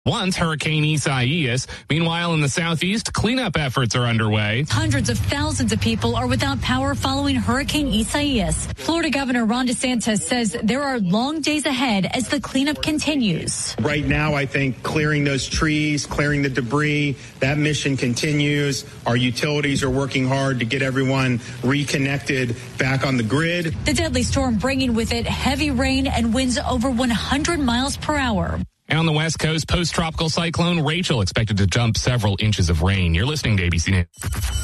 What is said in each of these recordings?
once Hurricane Isaias. Meanwhile, in the southeast, cleanup efforts are underway. Hundreds of thousands of people are without power following Hurricane Isaias. Florida Governor Ron DeSantis says there are long days ahead as the cleanup continues. Right now, I think clearing those trees, clearing the debris, that mission continues. Our utilities are working hard to get everyone reconnected back on the grid. The deadly storm bringing with it heavy rain and winds over 100 miles per hour. And on the West Coast, post-tropical cyclone Rachel expected to dump several inches of rain. You're listening to ABC News.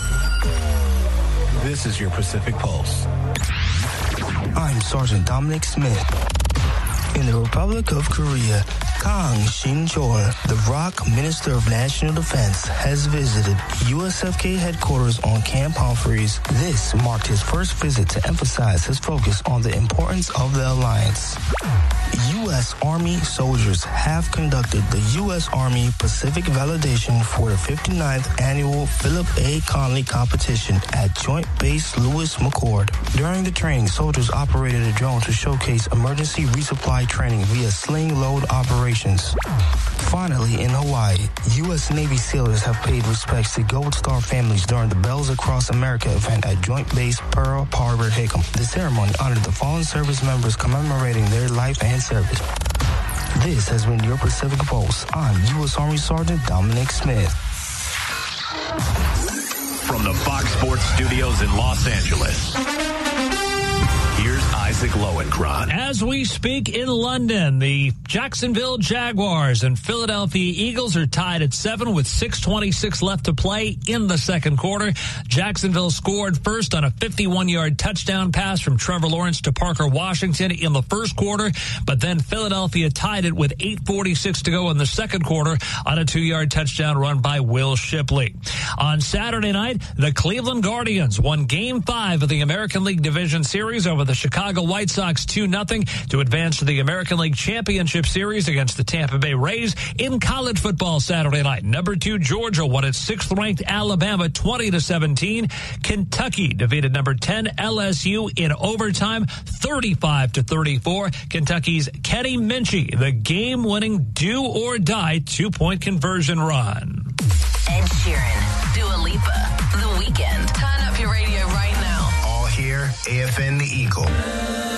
This is your Pacific Pulse. I'm Sergeant Dominic Smith. In the Republic of Korea, Kang Shin-chol, the ROK Minister of National Defense, has visited USFK headquarters on Camp Humphreys. This marked his first visit to emphasize his focus on the importance of the alliance. U.S. Army soldiers have conducted the U.S. Army Pacific Validation for the 59th Annual Philip A. Conley Competition at Joint Base Lewis McChord. During the training, soldiers operated a drone to showcase emergency resupply training via sling load operations. Finally, in Hawaii, U.S. Navy sailors have paid respects to Gold Star families during the Bells Across America event at Joint Base Pearl Harbor Hickam. The ceremony honored the fallen service members commemorating their life and service. This has been your Pacific Pulse. I'm U.S. Army Sergeant Dominic Smith. From the Fox Sports Studios in Los Angeles, here's Isaac Lowenkron. As we speak in London, the Jacksonville Jaguars and Philadelphia Eagles are tied at 7 with 6:26 left to play in the second quarter. Jacksonville scored first on a 51-yard touchdown pass from Trevor Lawrence to Parker Washington in the first quarter, but then Philadelphia tied it with 8:46 to go in the second quarter on a 2-yard touchdown run by Will Shipley. On Saturday night, the Cleveland Guardians won Game 5 of the American League Division Series over the Chicago White Sox 2-0 to advance to the American League Championship Series against the Tampa Bay Rays. In college football Saturday night, number 2 Georgia won its 6th-ranked Alabama 20-17. Kentucky defeated number 10 LSU in overtime 35-34. Kentucky's Kenny Minchey, the game-winning do-or-die 2-point conversion run. Ed Sheeran, Dua Lipa, The Weeknd. Turn up your radio right now. All here, AFN the Eagle.